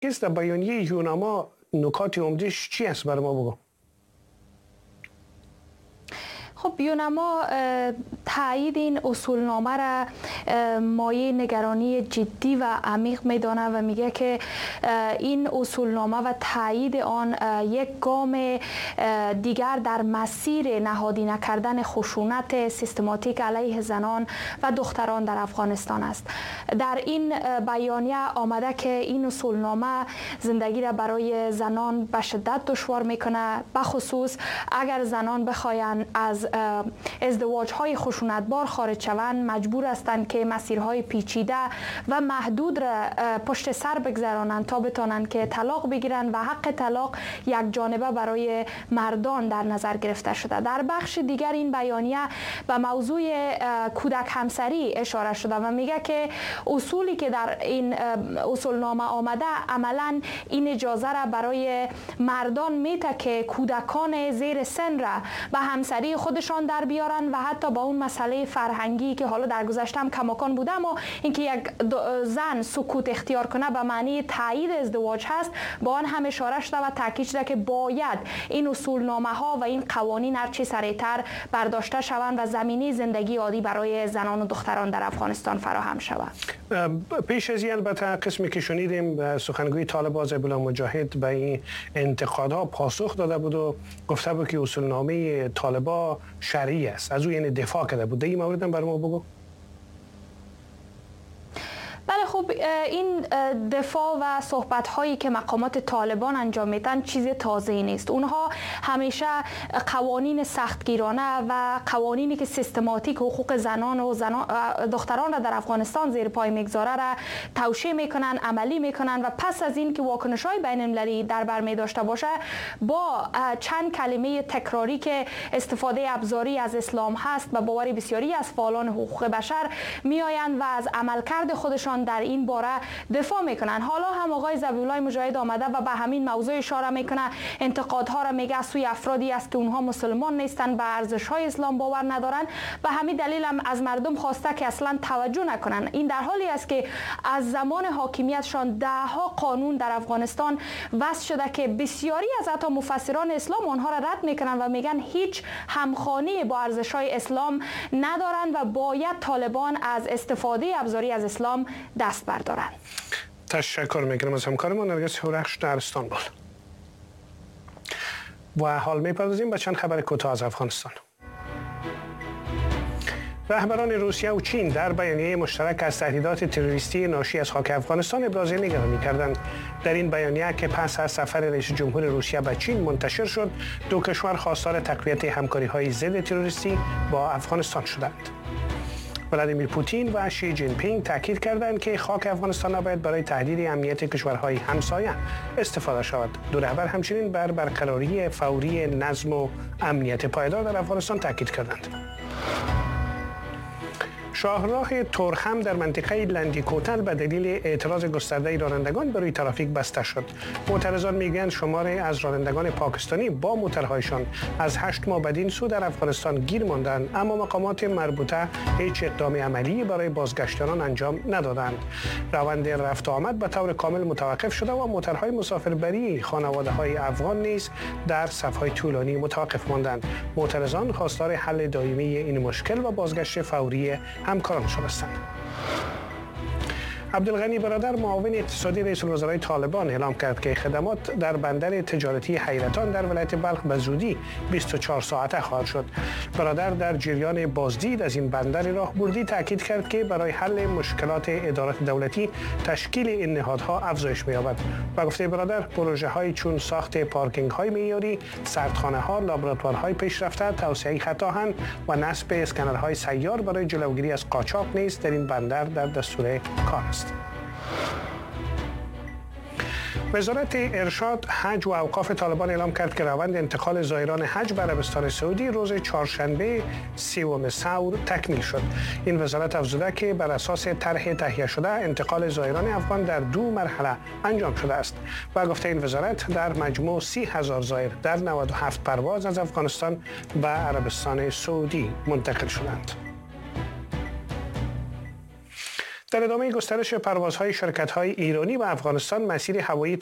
در بیانیه یوناما نکات عمده‌اش چی است برای ما بگو؟ خب یوناما تایید این اصولنامه را مایه نگرانی جدی و عمیق میدانه و میگه که این اصولنامه و تایید آن یک گام دیگر در مسیر نهادی نکردن خشونت سیستماتیک علیه زنان و دختران در افغانستان است. در این بیانیه آمده که این اصولنامه زندگی را برای زنان به شدت دشوار میکنه، بخصوص اگر زنان بخواین از ازدواج های خشونتبار خارج شوند مجبور هستند که مسیرهای پیچیده و محدود را پشت سر بگذرانند تا بتانند که طلاق بگیرند و حق طلاق یک جانبه برای مردان در نظر گرفته شده. در بخش دیگر این بیانیه به موضوع کودک همسری اشاره شده و میگه که اصولی که در این اصولنامه آمده عملا این اجازه را برای مردان میده که کودکان زیر سن را به همسری خودشان در بیارن و حتی با اون مسئله فرهنگی که حالا در گذشته هم کماکان بوده، اما اینکه یک زن سکوت اختیار کنه به معنی تایید ازدواج هست، با آن هم اشاره شده و تاکید شده که باید این اصولنامه ها و این قوانین هرچی سریعتر برداشته شوند و زمینه زندگی عادی برای زنان و دختران در افغانستان فراهم شود. پیش از این البته قسمی که شنیدیم سخنگوی طالبان ذبیح الله مجاهد به این انتقادها پاسخ داده بود و گفته بود که اصولنامه طالبان شرعی است، از او یعنی دفاع کرده بود. این مورد هم برای ما بگو. بله خب این دفاع و صحبت هایی که مقامات طالبان انجام میدن چیز تازه‌ای نیست. اونها همیشه قوانین سختگیرانه و قوانینی که سیستماتیک حقوق زنان و دختران را در افغانستان زیر پای میگذاره را توشیح میکنن، عملی میکنن و پس از این که واکنش های بین المللی در بر می داشته باشه با چند کلمه تکراری که استفاده ابزاری از اسلام هست و باور بسیاری از فعالان حقوق بشر میآیند و از عملکرد خودشان در این باره دفاع میکنن. حالا هم آقای ذبیح الله مجاهد آمده و به همین موضوع اشاره میکنه، انتقادها را میگه سوی افرادی است که اونها مسلمان نیستن، به ارزش های اسلام باور ندارن. به همین دلیل هم از مردم خواسته که اصلا توجه نکنن. این در حالی است که از زمان حاکمیتشان دهها قانون در افغانستان وضع شده که بسیاری از حتی مفسران اسلام آنها را رد میکنن و میگن هیچ همخوانی با ارزش های اسلام ندارن و باید طالبان از استفاده ابزاری از اسلام دست بردارن. تشکر میکنم از همکارمون نرگس هورخش در استانبول. و حال میپردازیم به چند خبر کوتاه از افغانستان. رهبران روسیه و چین در بیانیه مشترک از تهدیدات تروریستی ناشی از خاک افغانستان ابراز نگرانی کردند. در این بیانیه که پس از سفر رئیس جمهور روسیه به چین منتشر شد، دو کشور خواستار تقویت همکاری‌های ضد تروریستی با افغانستان شدند. ولادیمیر پوتین و شی جین پینگ تاکید کردند که خاک افغانستان نباید برای تهدید امنیت کشورهای همسایه استفاده شود. دو رهبر همچنین بر برقراری فوری نظم و امنیت پایدار در افغانستان تاکید کردند. شاهراه تورخم در منطقه لندی کوتل به دلیل اعتراض گسترده رانندگان بر روی ترافیک بسته شد. معترضان میگن شماری از رانندگان پاکستانی با موترهایشان از 8 ماه بدین سو در افغانستان گیر ماندند، اما مقامات مربوطه هیچ اقدام عملی برای بازگشتانان انجام ندادند. روند رفت و آمد به طور کامل متوقف شده و موترهای مسافربری خانواده‌های افغان نیز در صف‌های طولانی متوقف ماندند. معترضان خواستار حل دائمی این مشکل و بازگشت فوری همکارانشان هستند. عبدالغنی برادر معاون اقتصادی رئیس الوزرای طالبان اعلام کرد که خدمات در بندر تجارتی حیرتان در ولایت بلخ به زودی 24 ساعته خواهد شد. برادر در جریان بازدید از این بندر راهبردی تاکید کرد که برای حل مشکلات ادارات دولتی تشکیل این نهادها افزایش می‌یابد. و گفته برادر پروژه‌های چون ساخت پارکینگ‌های معیاری، سردخانه‌ها، لابراتوارهای پیشرفته، توسعه خط آهن و نصب اسکنرهای سیار برای جلوگیری از قاچاق نیز در این بندر در دستور کار است. وزارت ارشاد، حج و اوقاف طالبان اعلام کرد که روند انتقال زائران حج به عربستان سعودی روز چهارشنبه 30 ثور تکمیل شد. این وزارت افزوده که بر اساس طرح تهیه شده انتقال زائران افغان در 2 مرحله انجام شده است و گفته این وزارت در مجموع 30,000 زائر در 97 پرواز از افغانستان به عربستان سعودی منتقل شدند. در ادامه گسترش پروازهای شرکت‌های ایرانی و افغانستان، مسیر هوایی